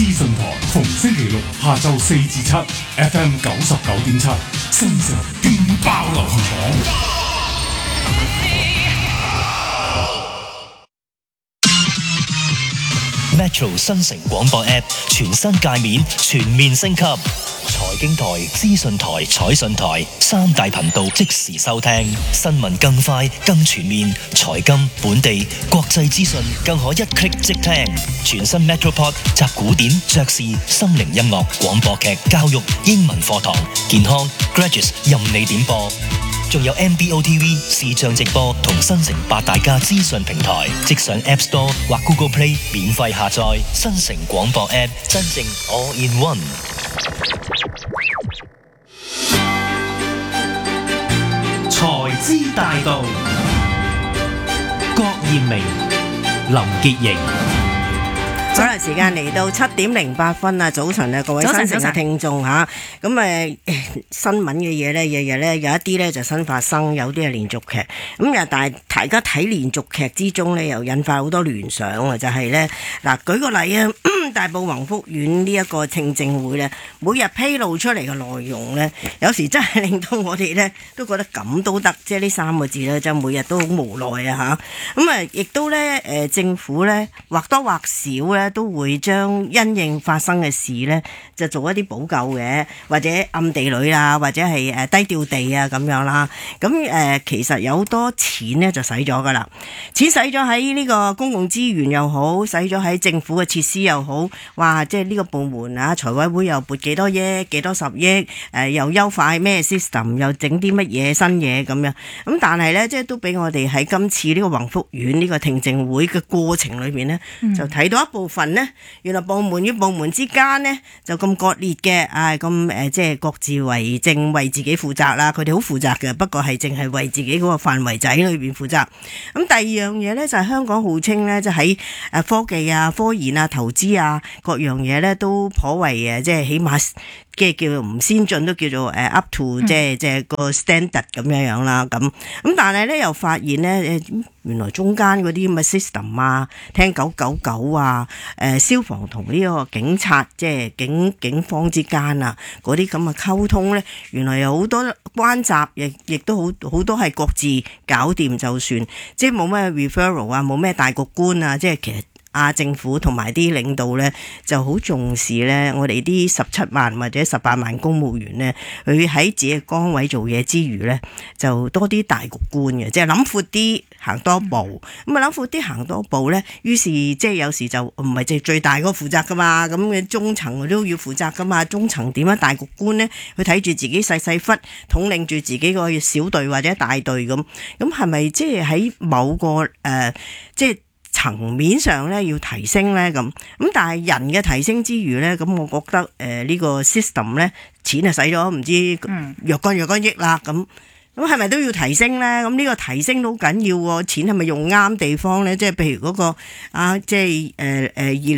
資訊台，逢星期六下晝4至7 FM 99.7，新城勁爆流行榜。 Metro 新城廣播 App 全新界面全面升級，財經台、資訊台、彩訊台三大頻道即時收聽，新聞更快更全面，財金、本地、國際資訊更可一 click 即聽。全新 Metropod 集古典、爵士、心靈音樂、廣播劇、教育、英文課堂、健康、Graduates 任你點播。仲有 MBO TV 視像直播同新城八大家資訊平台，即上 App Store 或 Google Play 免費下載。新城廣播 App 真正 All in One。 財資大道，郭艷明、林潔瑩。 好啦，時間嚟到7:08啊！早晨啊，各位新城嘅聽眾嚇，咁新聞嘅嘢咧，日日咧有一啲咧就新發生，有啲係連續劇。咁但係大家睇連續劇之中咧，又引發好多聯想啊！就係咧嗱，舉個例啊，大埔宏福苑呢一個聽證會咧，每日披露出嚟嘅內容咧，有時真係令到我哋咧都覺得咁都得，即係呢3個字咧，就每日都好無奈啊嚇！咁亦都咧政府咧或多或少咧，都會將因應發生嘅事呢，就做一啲補救嘅，或者暗地裏啊，或者係低調地啊咁樣啦。咁其實有好多錢呢就使咗噶啦，錢使咗喺呢個公共資源又好，使咗喺政府嘅設施又好，哇！即係呢個部門啊，財委會又撥幾多億、幾多十億，又優化咩 system， 又整啲乜嘢新嘢咁樣。咁但係呢，即係都俾我哋喺今次呢個宏福苑呢個聽證會嘅過程裏面呢，就睇到一部分呢，原來部門與部門之間呢，就咁割裂嘅，即係各自為政，為自己負責啦。佢哋好負責嘅，不過係淨係為自己嗰個範圍仔裏邊負責。咁第二樣嘢呢，就係香港號稱呢，即係喺科技啊、科研啊、投資啊各樣嘢呢，都頗為即係起碼嘅叫做唔先進，都叫做up to 即係個 standard 咁樣啦。咁但係呢，又發現呢，原來中間嗰啲咁嘅 system 啊，聽999啊，消防同呢個警察即係警方之間啊，嗰啲咁嘅溝通呢，原來有好多關閘，亦都好多係各自搞掂就算，即係冇咩 referral 啊，冇咩大局觀啊，即係其實政府同埋啲領導呢就好重視呢，我哋啲17萬或者18萬公務員呢，佢喺自己嘅崗位做嘢之餘呢，就多啲大局觀嘅，即係諗闊啲，行多步。咁諗闊啲，行多步呢，於是即係有時就唔係最大嗰個負責噶嘛，咁嘅中層都要負責噶嘛。中層點樣大局觀呢？佢睇住自己細忽，統領住自己個小隊或者大隊咁。咁係咪即係喺某個即係層面上咧要提升咧咁，但係人嘅提升之餘咧，咁我覺得呢個 system 咧錢係使咗唔知若干億啦咁。咁係咪都要提升咧？咁呢個提升都好緊要喎，錢係咪用啱地方咧？即係譬如嗰個即係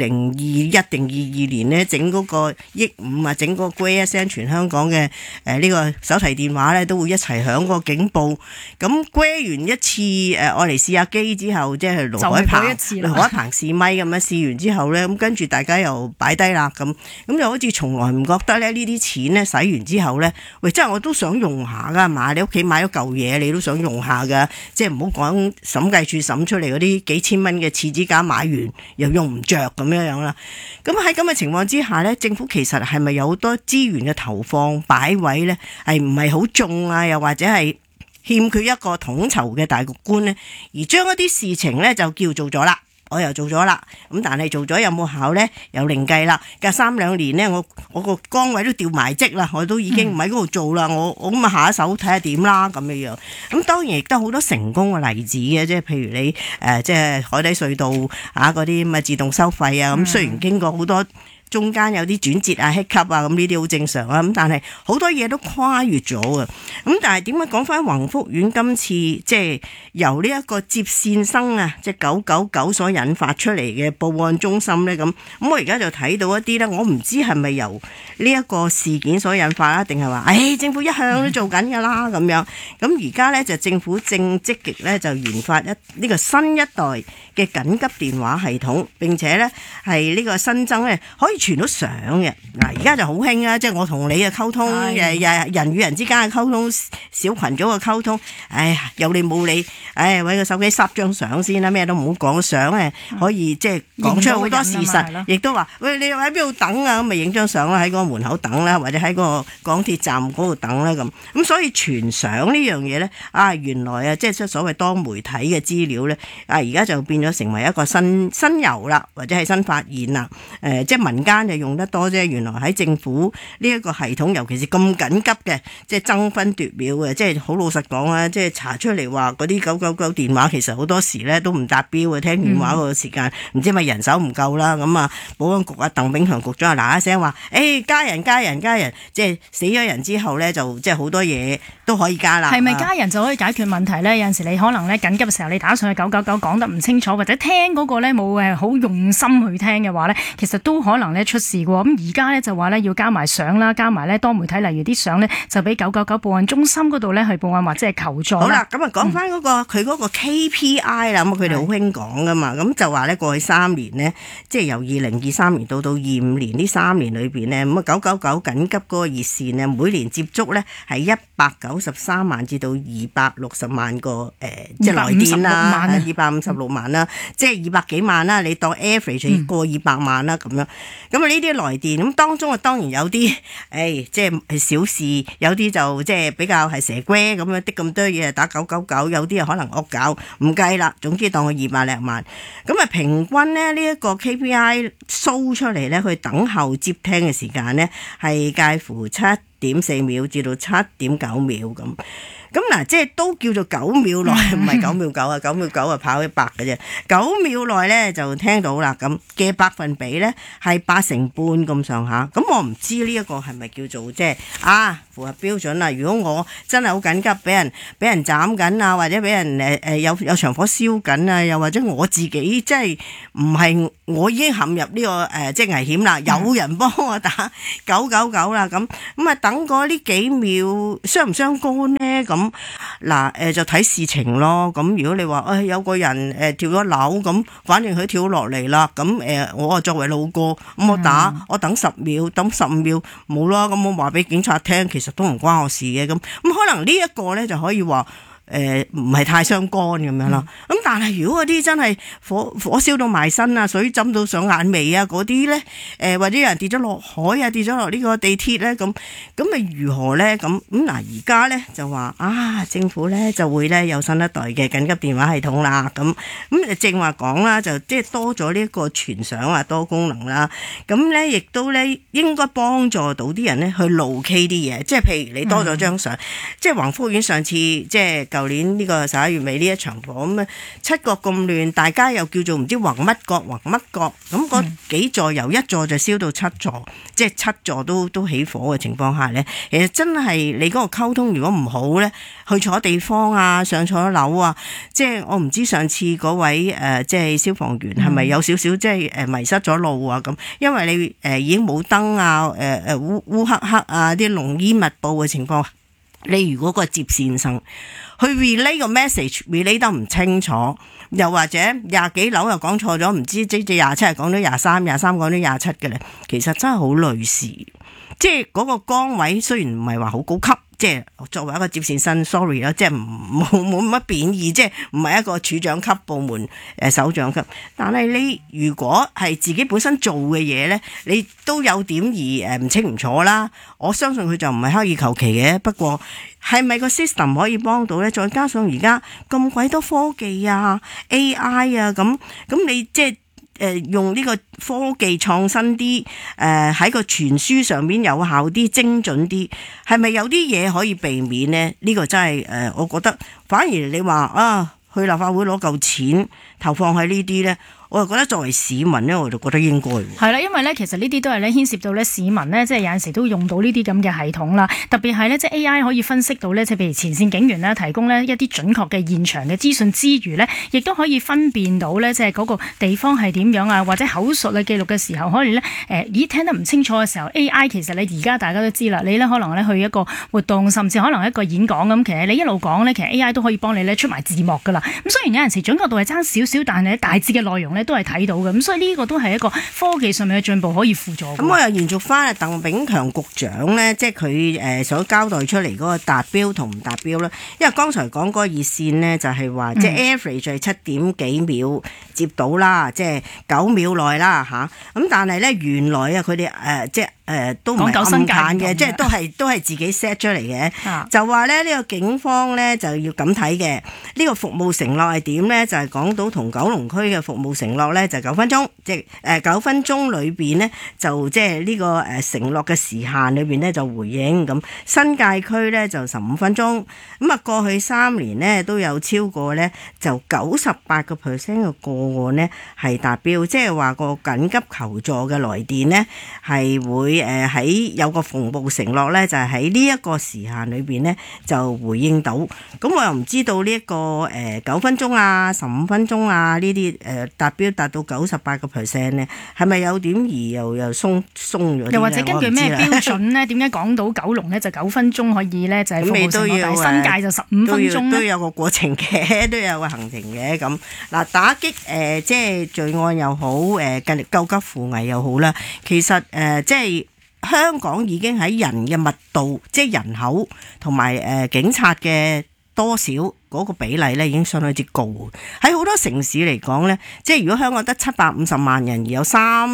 2021定22年咧，整嗰個億5啊，整嗰個 GSM 全香港嘅呢個手提電話咧，都會一齊響個警報。咁 GSM 完一次愛嚟試下機之後，即係盧海鵬試咪咁樣試完之後咧，咁跟住大家又擺低啦咁就好似從來唔覺得咧呢啲錢咧使完之後咧，喂，真係我都想用下㗎嘛，你屋企買咗嚿嘢，你都想用下噶，即係唔好講審計處審出嚟嗰啲幾千蚊嘅廁紙架買完又用唔着咁樣啦。咁喺咁嘅情況之下呢，政府其實係咪有好多資源嘅投放擺位呢？係唔係好重啊？又或者係欠缺一個統籌嘅大局觀呢？而將一啲事情呢，就叫做咗啦。我又做咗啦，咁但係做咗有冇效呢？又另計啦。隔3、2年呢，我個崗位都調埋職啦，我都已經唔喺嗰度做啦。我咁啊下一手睇下點啦咁樣。咁當然亦都好多成功嘅例子嘅，即係譬如你即係海底隧道嗰啲咁嘅自動收費啊。咁雖然經過好多中間有啲轉折啊、hiccup 啊，咁呢啲好正常啊。咁但係好多嘢都跨越咗啊。咁但係點解講翻宏福苑今次即係由呢一個接線生啊，即係999所引發出嚟嘅報案中心呢？咁我而家就睇到一啲呢，我唔知係咪由呢一個事件所引發啦，定係話政府一向都做緊㗎啦咁樣。咁而家呢，就政府正積極呢，就研發呢個新一代嘅緊急電話系統，並且呢係呢個新增呢可以傳到相嘅。嗱，而家就好興啊，即係我同你嘅溝通，人與人之間嘅溝通，小群組嘅溝通，有理冇理，揾個手機濕張相先啦，咩都唔好講，相可以即係講出好多事實，亦都話喂，你喺邊度等啊？咁咪影張相啦，喺嗰個門口等啦，或者喺個港鐵站嗰度等啦咁。所以傳相呢樣嘢咧，原來即係所謂多媒體嘅資料咧，而家就變咗成為一個新猷啦，或者係新發現啦。即係民間就用得多啫，原來喺政府呢一個系統，尤其是咁緊急嘅，即係爭分奪秒嘅，即係好老實講啊，即係查出嚟話嗰啲999電話其實好多時咧都唔達標嘅，聽電話個時間唔知咪人手唔夠啦。咁啊，保安局鄧炳強局長嗱一聲話，加人，即係死咗人之後咧，就即係好多嘢都可以加啦。 係咪加人就可以解決問題咧？有陣時你可能咧緊急嘅時候，你打上去999講得唔清楚，或者聽嗰個咧冇好用心去聽嘅話咧，其實都可能咧出事嘅。咁而家咧就話咧要加埋相啦，加埋咧多媒體，例如啲相咧就俾999報案中心嗰度咧去報案或者係求助。好啦， 咁啊講翻佢嗰個 KPI 啦，咁佢哋好興講噶嘛，咁就話咧過去3年呢，即係由2023年到25年呢3年裏邊呢，咁啊999緊急嗰個熱線呢，每年接觸咧係193萬至到260萬個即係來電啦，256萬啦，即係200幾萬啦，你當 average 過200萬啦咁樣。咁啊呢啲來電咁當中啊當然有啲即係小事，有啲就即係比較係蛇龜咁樣的咁多嘢打999，有啲啊可能惡搞唔計啦。總之當佢200零萬，咁啊平均咧呢一個 KPI show 出嚟咧，佢等候接聽嘅時間咧係介乎7.4秒至到7.9秒咁。咁嗱，即係都叫做9秒內，唔係9秒9啊，9秒9啊跑100嘅啫。9秒內咧就聽到啦，咁嘅百分比咧係80%咁上下。咁我唔知呢一個係咪叫做即係符合標準啦。如果我真係好緊急，俾人斬緊啊，或者俾人有場火燒緊啊，又或者我自己即係唔係我已經陷入呢個即係危險啦，有人幫我打999啦，咁啊等過呢幾秒傷唔傷肝咧？咁嗱就睇事情咯。咁如果你話有個人跳咗樓咁，反正佢跳落嚟啦，咁我作為路過咁我等10秒，等15秒冇啦，咁我話俾警察聽，其實都唔關我事嘅。咁可能呢一個咧就可以話唔係太傷肝咁樣啦。咁但係如果嗰啲真係火燒到埋身啊，水浸到上眼眉啊嗰啲咧，或者有人跌咗落海啊，跌咗落呢個地鐵咧，咁咪如何咧？咁嗱而家咧就話政府咧就會咧有新一代嘅緊急電話系統啦。咁正話講啦，就即係多咗呢一個傳相啊，多功能啦。咁咧亦都咧應該幫助到啲人咧去路 K 啲嘢，即係譬如你多咗張相，即係宏福苑上次即係舊年呢個11月尾呢一場火咁七國咁亂，大家又叫做唔知橫乜角，咁嗰幾座由1座就燒到7座，即係7座都起火嘅情況下呢，其實真係你嗰個溝通如果唔好呢，去錯地方啊，上錯樓啊，即係我唔知上次嗰位即係消防員係咪有少少即係迷失咗路啊咁，因為你已經冇燈啊，烏黑黑啊，啲濃煙密布嘅情況。你如果個接線生去 relay 個 message relay 得唔清楚，又或者20幾樓又講錯咗，唔知即係27係講咗23講咗27嘅咧，其實真係好類似。即係嗰個崗位雖然唔係話好高級，即係作為一個接線生 sorry 啦，即係冇乜貶義，即係唔係一個處長級部門首長級，但係你如果係自己本身做嘅嘢咧，你都有點而唔清唔楚啦。我相信佢就唔係刻意求其嘅，不過係咪個 system 可以幫到咧？再加上而家咁鬼多科技啊 AI 啊咁你即係用呢個科技創新啲，喺個傳輸上面有效啲、精準啲，係咪有啲嘢可以避免呢？呢個真係我覺得反而你話去立法會攞嚿錢投放喺呢啲呢，我就覺得作為市民呢，我就覺得應該係啦， 因為呢，其實呢啲都係呢牽涉到呢市民呢，即係有陣時都用到呢啲咁嘅系統啦。特別係呢，即係 AI 可以分析到呢，即係譬如前線警員呢，提供呢一啲準確嘅現場嘅資訊之餘呢，亦都可以分辨到呢，即係嗰個地方係點樣啊，或者口述嘅記錄嘅時候，可以呢聽得唔清楚嘅時候 AI 其實你而家大家都知啦，你呢可能呢去一個活動，甚至可能一個演講咁，其實你一路講呢，其實 AI 都可以幫你呢出埋字幕噶啦。咁雖然有陣時準確度係爭少少，但係大致嘅內容呢咧都係睇到嘅。咁所以呢個都係一個科技上面嘅進步可以輔助。 咁我又延續翻啊鄧炳強局長咧，即係佢所交代出嚟嗰個達標同唔達標啦。因為剛才講嗰個熱線咧就係話，即係 average 就係7點幾秒接到啦，即係9秒內啦嚇。咁但係咧原來啊佢哋即係都唔係暗揀嘅，即係都係自己 set 出嚟嘅。就話咧呢個警方咧就要咁睇嘅。呢個服務承諾係點咧？就係港島同九龍區嘅服務承諾咧就9分鐘，即係9分鐘裏邊咧就即係呢個承諾嘅時限裏邊咧就回應咁。新界區咧就15分鐘。咁啊過去3年咧都有超過咧就98%嘅個案咧係達標，即係話個緊急求助嘅來電咧係會喺有個服務承諾咧，就係喺呢一個時限裏邊咧就回應到。咁我又唔知道呢一個9分鐘啊、15分鐘啊呢啲達標達到98%咧，係咪有點而又鬆咗？ 又或者根據咩標準咧？點解講到九龍咧就9分鐘可以咧就係服務承諾，但係新界就15分鐘都有個過程嘅，都有個行程嘅咁。嗱，打擊即係罪案又好，近力救急扶危又好啦。其實即係香港已經喺人嘅密度，即係人口同埋警察嘅多少嗰個比例咧，已經相當之高。喺好多城市嚟講咧，即係如果香港得750萬人，而有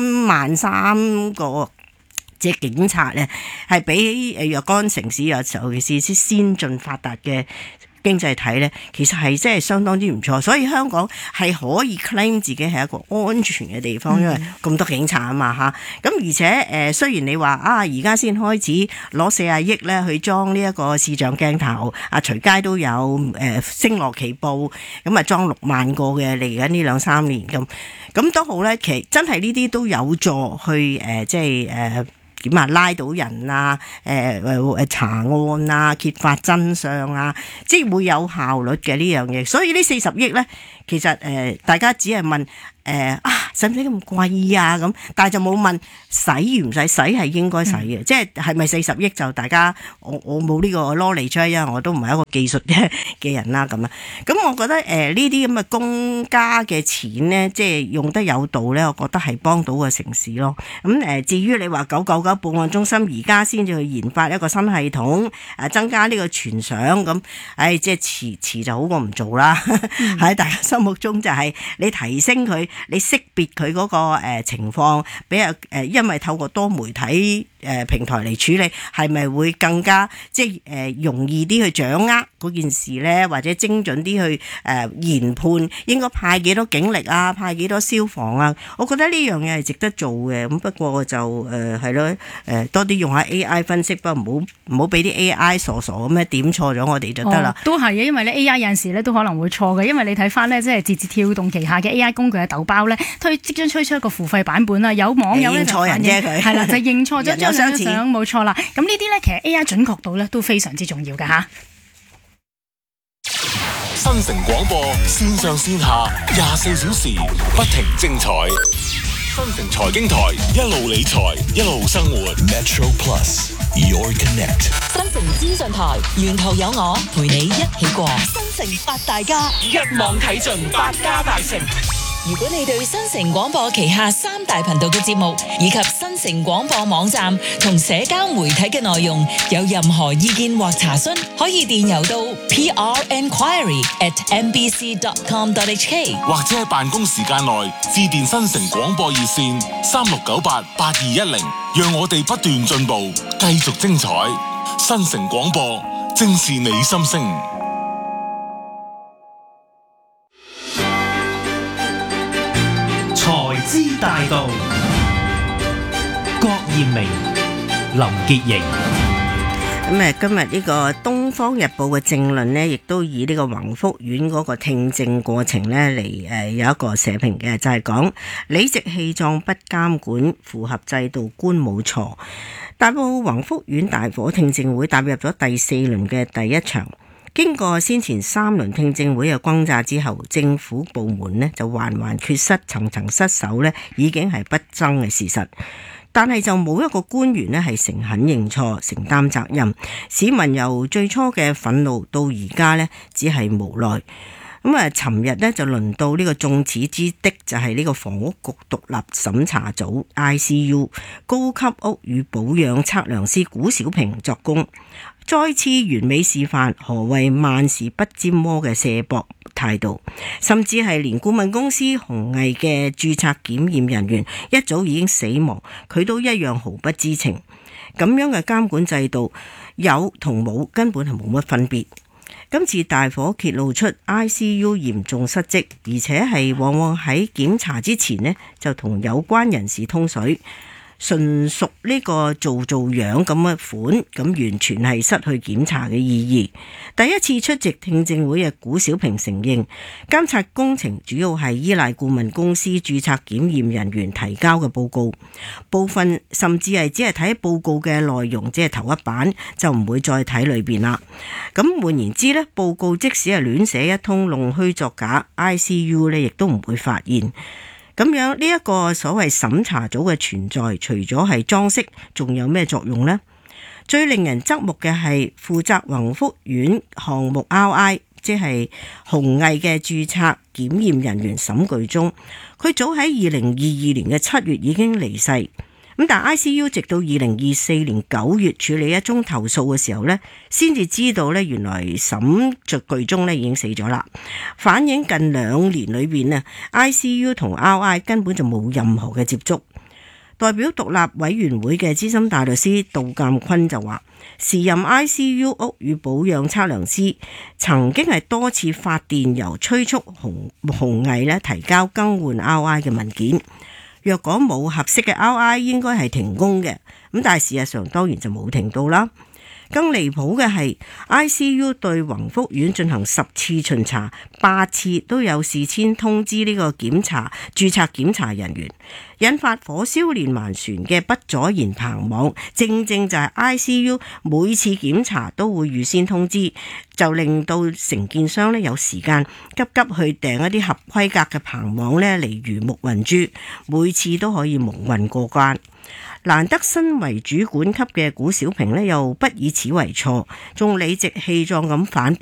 33000個即係警察咧，係比若干城市尤其是先進發達嘅經濟體咧，其實係真係相當之唔錯，所以香港係可以 claim 自己係一個安全嘅地方，因為咁多警察啊嘛嚇。咁而且雖然你話而家先開始攞40億咧去裝呢一個視像鏡頭，隨街都有星羅棋布，咁裝6萬個嘅嚟緊呢2-3年咁都好咧。其實真係呢啲都有助去即係點拉到人啊，查案啊，揭發真相啊，即係會有效率嘅呢樣嘢。所以呢40億咧，其實大家只係問使唔使咁貴啊咁，但係就冇問使唔使，使係應該使嘅，即係咪40億就大家我冇呢個 knowledge，因為我都唔係一個技術嘅人啦咁啊。咁我覺得呢啲咁嘅公家嘅錢咧，即係用得有道咧，我覺得係幫到個城市咯。咁至於你話999報案中心而家先至去研發一個新系統，增加呢個傳相咁，即係遲就好過唔做啦。喺大家心目中就係你提升佢，你識別佢嗰個情況，因為透過多媒體平台嚟處理，係咪會更加即係容易啲去掌握嗰件事咧，或者精準啲去研判應該派幾多警力啊，派幾多消防啊？我覺得呢樣嘢係值得做嘅。咁不過就係咯，多啲用下 AI 分析，不過唔好俾啲 AI 傻咁樣點錯咗我哋就得啦。 都係嘅，因為咧 AI 有陣時咧都可能會錯嘅，因為你睇翻咧即係字節跳動旗下嘅 AI 工具嘅豆包咧，即將推出一個付費版本啦。有網友咧就反映係啦，就認錯咗張相，冇錯啦。咁呢啲咧其實 AI 準確度咧都非常之重要㗎嚇。 新城廣播線上線下24小時不停精彩。新城財經台一路理財一路生活。Metro Plus Your Connect。 新城資訊台沿途有我陪你一起過。新城八大家一網睇盡百家大城。 如果你對新城廣播旗下3大頻道嘅節目以及新城廣播網站同社交媒體嘅內容有任何意見或查詢，可以電郵到 prenquiry@mbc.com.hk， 或者喺辦公時間內致電新城廣播熱線36988210，讓我哋不斷進步，繼續精彩。新城廣播正是你心聲。 財資大道，郭艷明、林潔瑩。 咁今日呢個《東方日報》嘅政論呢，亦都以呢個宏福苑嗰個聽證過程呢嚟有一個社評嘅，就係講理直氣壯不監管，符合制度觀冇錯。大埔宏福苑大火聽證會踏入咗第4輪嘅第一場。經過先前3輪聽證會嘅轟炸之後，政府部門呢就環缺失、層層失守呢，已經係不爭嘅事實。但係就冇一個官員呢係誠懇認錯、承擔責任。市民由最初嘅憤怒到而家呢，只係無奈。咁咁啊，尋日呢就輪到呢個眾矢之的，就係呢個房屋局獨立審查組 ICU 高級屋宇保養測量師古小平作供，再次完美示範何謂萬事不沾鍋嘅卸膊態度，甚至係連顧問公司鴻毅嘅註冊檢驗人員一早已經死亡，佢都一樣毫不知情。咁樣嘅監管制度有同冇根本係冇乜分別。今次大火揭露出 ICU 嚴重失職，而且係往往喺檢查之前呢就同有關人士通水，純屬呢個做樣咁嘅款，咁完全係失去檢查嘅意義。第一次出席聽證會嘅古小平承認，監察工程主要係依賴顧問公司註冊檢驗人員提交嘅報告，部分甚至係只係睇報告嘅內容，只係頭一版就唔會再睇裏邊啦。咁換言之呢，報告即使係亂寫一通，弄虛作假， ICU 呢亦都唔會發現。咁樣呢一個所謂審查組嘅存在，除咗係裝飾，仲有咩作用呢？最令人側目嘅係負責宏福苑項目 RI， 即係鴻毅嘅註冊檢驗人員沈巨忠，佢早喺2022年嘅7月已經離世。咁但 ICU 直到2024年9月處理一宗投訴嘅時候呢，先至知道呢，原來沈巨忠呢已經死咗啦，反映近2年裏邊呢 ICU 同 RI 根本就冇任何嘅接觸。代表獨立委員會嘅資深大律師杜鑑坤就話，時任 ICU 屋宇保養測量師曾經係多次發電郵催促鴻毅呢提交更換 RI 嘅文件。若果冇合適嘅 RI， 應該係停工嘅。咁但係事實上當然就冇停到啦。更離譜嘅係 ICU 對宏福苑進行10次巡查，8次都有事先通知呢個註冊檢查人員，引發火燒連環船嘅不阻言棚網，正正就係 ICU 每次檢查都會預先通知，就令到承建商呢有時間急去訂一啲合規格嘅棚網呢嚟魚目混珠，每次都可以蒙混過關。難得身為主管級嘅古小平呢，又不以此為錯，仲理直氣壯咁反駁。